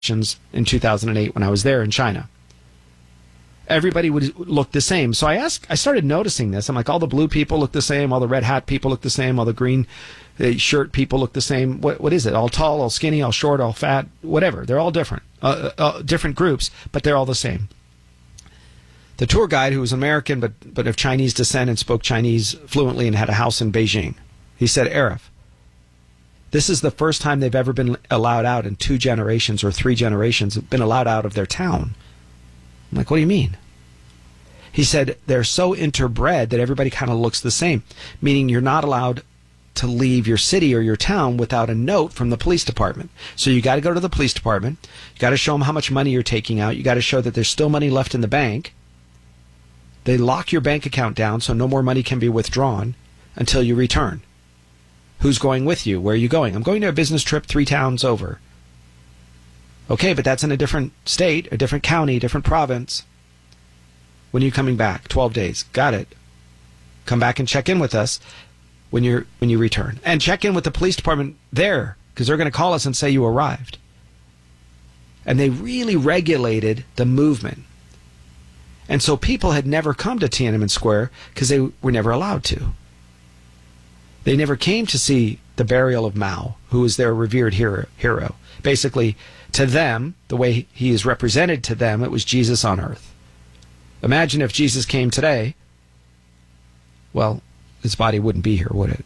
in 2008 when I was there in China. Everybody would look the same. So I started noticing this. I'm like, all the blue people look the same, all the red hat people look the same, all the green shirt people look the same. What is it? All tall, all skinny, all short, all fat, whatever. They're all different, different groups, but they're all the same. The tour guide, who was American but of Chinese descent and spoke Chinese fluently and had a house in Beijing, he said, Arif, this is the first time they've ever been allowed out in 2 generations or 3 generations, been allowed out of their town. I'm like, what do you mean? He said, they're so interbred that everybody kind of looks the same, meaning you're not allowed to leave your city or your town without a note from the police department. So you got to go to the police department. You got to show them how much money you're taking out. You got to show that there's still money left in the bank. They lock your bank account down so no more money can be withdrawn until you return. Who's going with you? Where are you going? I'm going to a business trip 3 towns over. Okay, but that's in a different state, a different county, different province. When are you coming back? 12 days. Got it. Come back and check in with us when you return. And check in with the police department there, because they're going to call us and say you arrived. And they really regulated the movement. And so people had never come to Tiananmen Square because they were never allowed to. They never came to see the burial of Mao, who was their revered hero. Basically, to them, the way he is represented to them, it was Jesus on earth. Imagine if Jesus came today. Well, his body wouldn't be here, would it?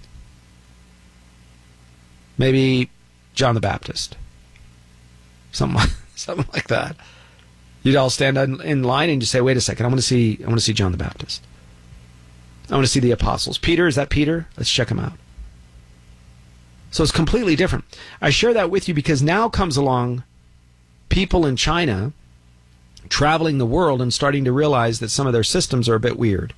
Maybe John the Baptist. Something like that. You'd all stand in line and just say, wait a second, I want to see John the Baptist. I want to see the apostles. Peter, is that Peter? Let's check him out. So it's completely different. I share that with you because now comes along people in China traveling the world and starting to realize that some of their systems are a bit weird.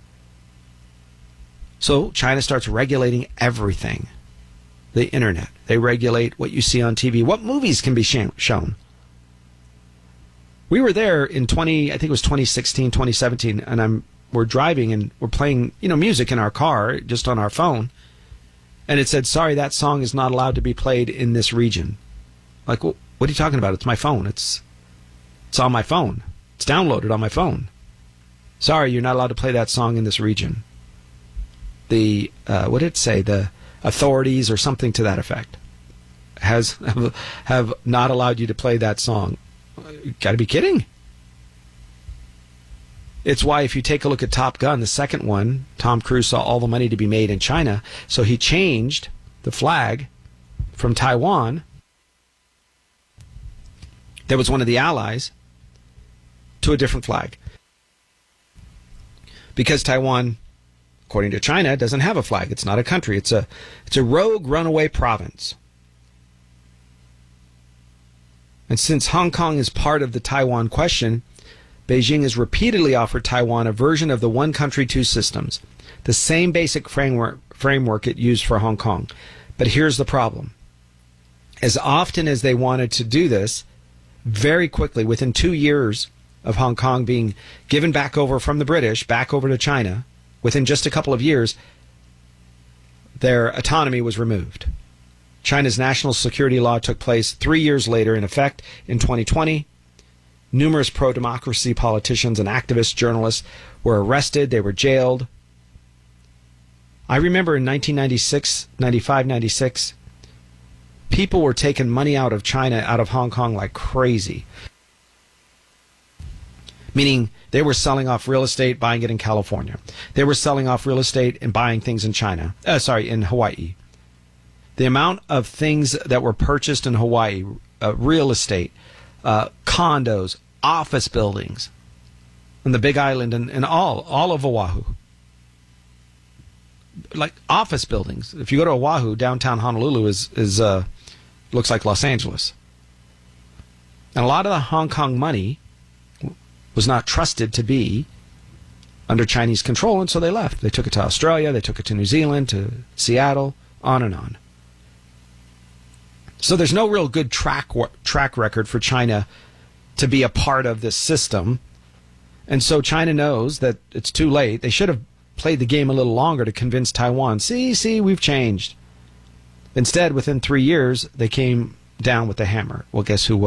So China starts regulating everything. The internet. They regulate what you see on TV. What movies can be shown? We were there in I think it was 2016, 2017, and we're driving and we're playing, music in our car, just on our phone. And it said, sorry, that song is not allowed to be played in this region. Like, well, what are you talking about? It's my phone. It's on my phone. It's downloaded on my phone. Sorry, you're not allowed to play that song in this region. What did it say? The authorities or something to that effect have not allowed you to play that song. You got to be kidding. It's why if you take a look at Top Gun, the second one, Tom Cruise saw all the money to be made in China, so he changed the flag from Taiwan, that was one of the allies, to a different flag. Because Taiwan, according to China, doesn't have a flag. It's not a country. It's a rogue runaway province. And since Hong Kong is part of the Taiwan question, Beijing has repeatedly offered Taiwan a version of the one country, two systems, the same basic framework it used for Hong Kong. But here's the problem. As often as they wanted to do this, very quickly, within 2 years of Hong Kong being given back over from the British, back over to China, within just a couple of years, their autonomy was removed. China's national security law took place 3 years later, in effect in 2020. Numerous pro-democracy politicians and activists, journalists were arrested. They were jailed. I remember in 1996, 95, 96, people were taking money out of China, out of Hong Kong like crazy. Meaning they were selling off real estate, buying it in California. They were selling off real estate and buying things in in Hawaii. The amount of things that were purchased in Hawaii, real estate, condos, office buildings, on the Big Island and all of Oahu. Like office buildings. If you go to Oahu, downtown Honolulu is looks like Los Angeles. And a lot of the Hong Kong money was not trusted to be under Chinese control, and so they left. They took it to Australia, they took it to New Zealand, to Seattle, on and on. So there's no real good track record for China to be a part of this system. And so China knows that it's too late. They should have played the game a little longer to convince Taiwan, see, we've changed. Instead, within 3 years, they came down with the hammer. Well, guess who